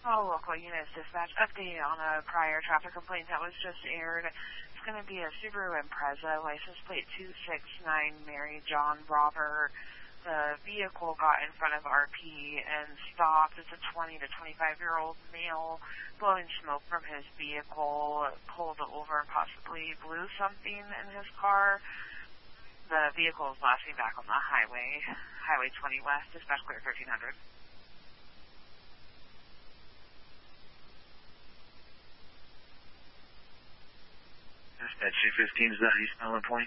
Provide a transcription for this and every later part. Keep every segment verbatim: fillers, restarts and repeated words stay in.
Oh, local units dispatch update on a prior traffic complaint that was just aired. It's going to be a Subaru Impreza, license plate two six nine, Mary John Robert. The vehicle got in front of R P and stopped. It's a twenty to twenty-five-year-old male blowing smoke from his vehicle, pulled over, possibly blew something in his car. The vehicle is blasting back on the highway, Highway twenty West, dispatch clear thirteen hundred. Dispatch two fifteen, is that East Melon Point?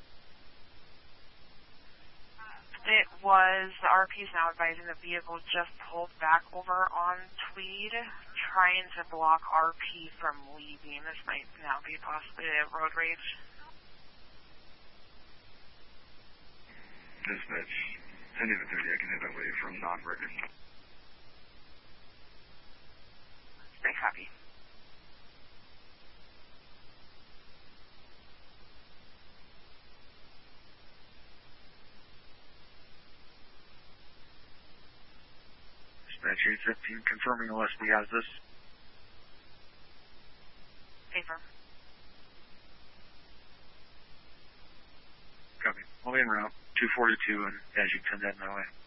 It was, the R P is now advising the vehicle just pulled back over on Tweed, trying to block R P from leaving. This might now be possibly a road rage. Dispatch, ten to thirty, I can head away from non-record. Stay copy. Dispatch eight fifteen, confirming O S B has this. Affirm. Copy. I'll be en route, two forty-two, and as you send that my way.